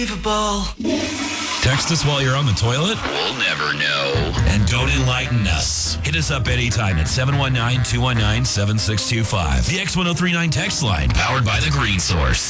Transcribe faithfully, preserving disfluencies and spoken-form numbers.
Text us while you're on the toilet. We'll never know. And don't enlighten us. Hit us up anytime at seven one nine, two one nine, seven six two five. The X ten thirty-nine text line, powered by The Green Source.